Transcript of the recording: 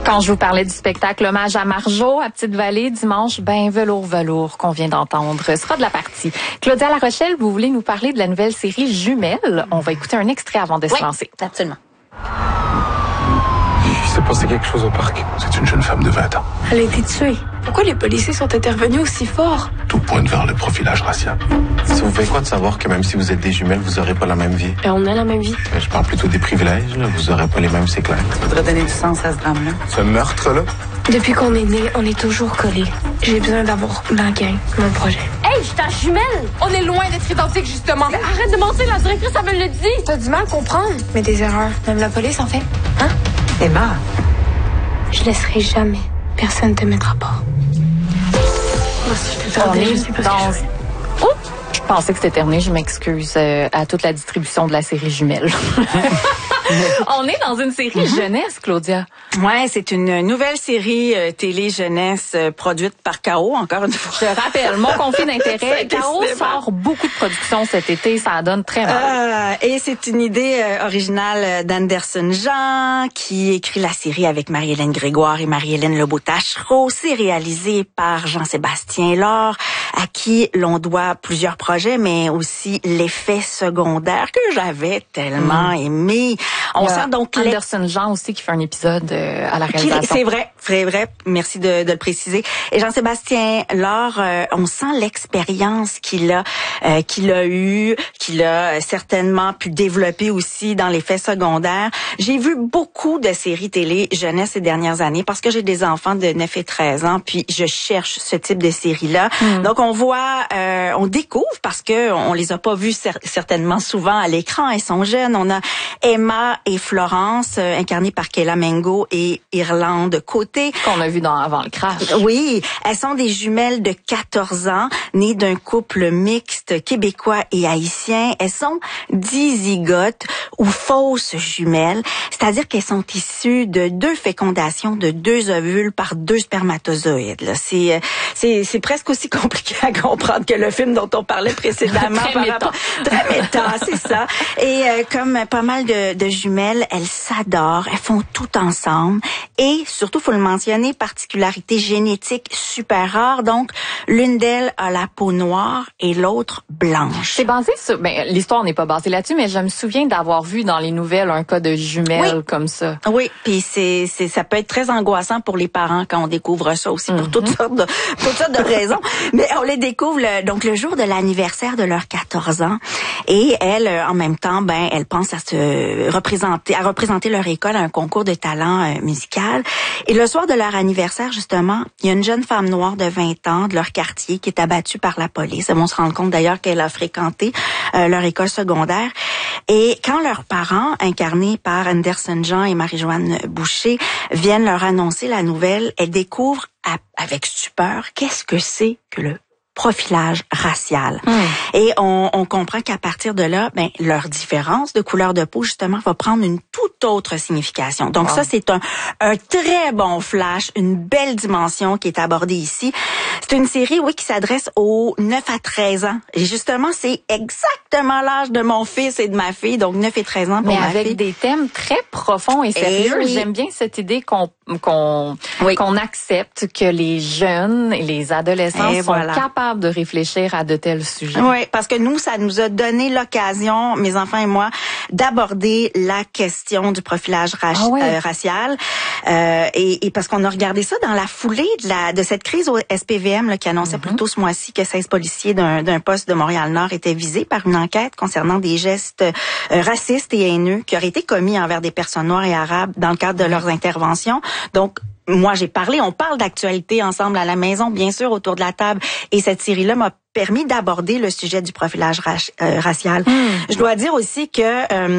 Quand je vous parlais du spectacle Hommage à Marjo à Petite-Vallée dimanche, Velours qu'on vient d'entendre sera de la partie. Claudia Larochelle, vous voulez nous parler de la nouvelle série Jumelles? On va écouter un extrait avant de se lancer. Absolument. Il s'est passé quelque chose au parc. C'est une jeune femme de 20 ans. Elle a été tuée. Pourquoi les policiers sont intervenus aussi fort? Tout pointe vers le profilage racial. Ça vous fait quoi de savoir que même si vous êtes des jumelles, vous aurez pas la même vie? Et on a la même vie. Je parle plutôt des privilèges, là. Vous aurez pas les mêmes, c'est clair. Faudrait donner du sens à ce drame-là. Ce meurtre-là? Depuis qu'on est né, on est toujours collés. J'ai besoin d'avoir ma gang, mon projet. Hey, je suis ta jumelle! On est loin d'être identiques, justement. Mais arrête de mentir, la directrice, elle me le dit. T'as du mal à comprendre. Mais des erreurs, même la police en fait. Hein? Emma. Je laisserai jamais. Personne te mettra pas. On est dans... Oh! Je pensais que c'était terminé, je m'excuse à toute la distribution de la série Jumelles. On est dans une série jeunesse, Claudia. Ouais, c'est une nouvelle série télé jeunesse produite par K.O. encore une fois. Je rappelle, mon conflit d'intérêt. K.O. sort beaucoup de productions cet été, ça donne très mal. Et c'est une idée originale d'Anderson Jean qui écrit la série avec Marie-Hélène Grégoire et Marie-Hélène Lebeau-Tachereau. C'est réalisé par Jean-Sébastien Lord, à qui l'on doit plusieurs projets, mais aussi l'effet secondaire que j'avais tellement aimé. On sent donc Anderson Jean aussi qui fait un épisode à la réalisation. C'est vrai. Merci de le préciser. Et Jean-Sébastien Lord, on sent l'expérience qu'il a eu, qu'il a certainement pu développer aussi dans l'effet secondaire. J'ai vu beaucoup de séries télé jeunesse ces dernières années parce que j'ai des enfants de 9 et 13 ans, puis je cherche ce type de série-là. Donc on voit, on découvre parce que on les a pas vus certainement souvent à l'écran. Elles sont jeunes. On a Emma et Florence, incarnées par Kayla Mengo et Irlande Côté. Qu'on a vu dans Avant le crash. Oui, elles sont des jumelles de 14 ans, nées d'un couple mixte québécois et haïtien. Elles sont dizygotes ou fausses jumelles, c'est-à-dire qu'elles sont issues de 2 fécondations de 2 ovules par 2 spermatozoïdes. Là. C'est presque aussi compliqué à comprendre que le film dont on parlait précédemment. Très méta, c'est ça. Et comme pas mal de jumelles, elles s'adorent, elles font tout ensemble et surtout, faut le mentionner, particularité génétique super rare. Donc, l'une d'elles a la peau noire et l'autre blanche. C'est basé sur... l'histoire n'est pas basée là-dessus, mais je me souviens d'avoir vu dans les nouvelles un cas de jumelles comme ça. Oui, puis ça peut être très angoissant pour les parents quand on découvre ça aussi pour toutes sortes de raisons. Mais on les découvre donc le jour de l'anniversaire de leurs 14 ans et elles, en même temps, elles pensent à représenter leur école à un concours de talent musical. Et le soir de leur anniversaire, justement, il y a une jeune femme noire de 20 ans de leur quartier qui est abattue par la police. Elles vont se rendre compte d'ailleurs qu'elle a fréquenté leur école secondaire. Et quand leurs parents, incarnés par Anderson Jean et Marie-Joanne Boucher, viennent leur annoncer la nouvelle, elles découvrent avec stupeur qu'est-ce que c'est que le profilage racial. Et on comprend qu'à partir de là, leur différence de couleur de peau, justement, va prendre une toute autre signification. Donc ça, c'est un très bon flash, une belle dimension qui est abordée ici. C'est une série, qui s'adresse aux 9 à 13 ans. Et justement, c'est exactement l'âge de mon fils et de ma fille, donc 9 et 13 ans pour ma fille. Mais avec des thèmes très profonds et sérieux. J'aime bien cette idée qu'on accepte que les jeunes et les adolescents sont capables de réfléchir à de tels sujets. Oui, parce que nous, ça nous a donné l'occasion, mes enfants et moi, d'aborder la question du profilage racial. Et parce qu'on a regardé ça dans la foulée de cette crise au SPVM qui annonçait plus tôt ce mois-ci que 16 policiers d'un poste de Montréal-Nord étaient visés par une enquête concernant des gestes racistes et haineux qui auraient été commis envers des personnes noires et arabes dans le cadre de leurs interventions. Donc, moi, on parle d'actualité ensemble à la maison, bien sûr, autour de la table. Et cette série-là m'a permis d'aborder le sujet du profilage racial. Je dois dire aussi que